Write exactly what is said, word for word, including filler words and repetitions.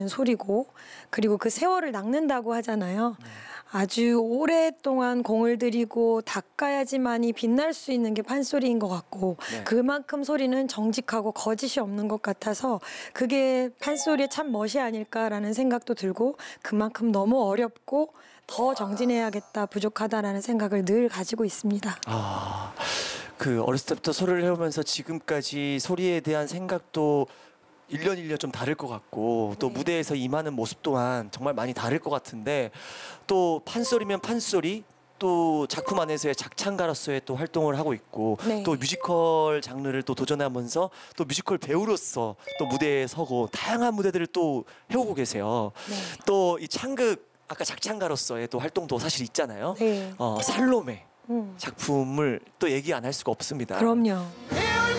소리고, 그리고 그 세월을 낚는다고 하잖아요. 아주 오랫동안 공을 들이고 닦아야지만이 빛날 수 있는 게 판소리인 것 같고, 네. 그만큼 소리는 정직하고 거짓이 없는 것 같아서 그게 판소리의 참 멋이 아닐까라는 생각도 들고, 그만큼 너무 어렵고 더 정진해야겠다, 부족하다라는 생각을 늘 가지고 있습니다. 아, 그 어렸을 때부터 소리를 해오면서 지금까지 소리에 대한 생각도 일년 일년 좀 다를 것 같고, 또 네. 무대에서 임하는 모습 또한 정말 많이 다를 것 같은데, 또 판소리면 판소리, 또 작품 안에서의 작창가로서의 또 활동을 하고 있고, 네. 또 뮤지컬 장르를 또 도전하면서 또 뮤지컬 배우로서 또 무대에 서고 다양한 무대들을 또 해오고 계세요. 네. 또 이 창극, 아까 작창가로서의 또 활동도 사실 있잖아요. 네. 어, 살로메 음. 작품을 또 얘기 안 할 수가 없습니다. 그럼요. 예!